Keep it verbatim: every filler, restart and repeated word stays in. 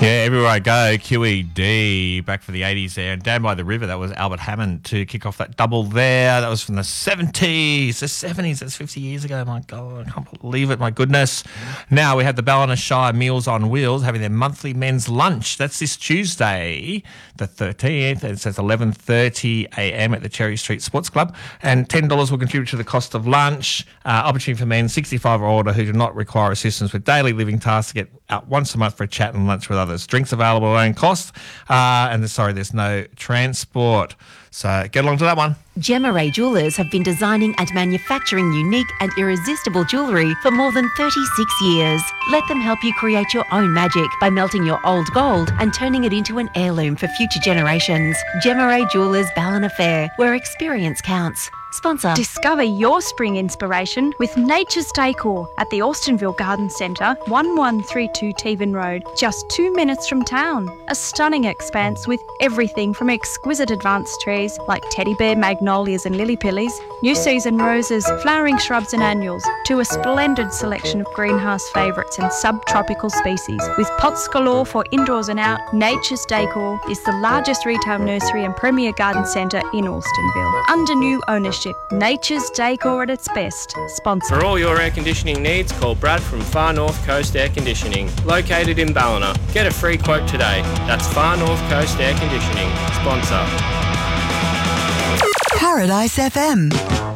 Yeah, everywhere I go, Q E D, back for the eighties there. And Down by the River, that was Albert Hammond to kick off that double there. That was from the seventies, the seventies, that's fifty years ago. My God, I can't believe it, my goodness. Now we have the Ballina Shire Meals on Wheels having their monthly men's lunch. That's this Tuesday, the thirteenth. It says eleven thirty a m at the Cherry Street Sports Club. And ten dollars will contribute to the cost of lunch. Uh, opportunity for men sixty-five or older who do not require assistance with daily living tasks to get out once a month for a chat and lunch with others. Drinks available at own cost. Uh, and sorry, there's no transport. So get along to that one. Gemma Ray Jewellers have been designing and manufacturing unique and irresistible jewellery for more than thirty-six years. Let them help you create your own magic by melting your old gold and turning it into an heirloom for future generations. Gemma Ray Jewellers Ballina Fair, where experience counts. Sponsor. Discover your spring inspiration with Nature's Decor at the Austinville Garden Centre, one one three two Tevan Road, just two minutes from town. A stunning expanse with everything from exquisite advanced trees like teddy bear, magnolias and lily pillies, new season roses, flowering shrubs and annuals, to a splendid selection of greenhouse favourites and subtropical species. With pots galore for indoors and out, Nature's Decor is the largest retail nursery and premier garden centre in Austinville. Under new ownership, Nature's Decor at its best. Sponsor. For all your air conditioning needs, call Brad from Far North Coast Air Conditioning, located in Ballina. Get a free quote today. That's Far North Coast Air Conditioning. Sponsor. Paradise F M.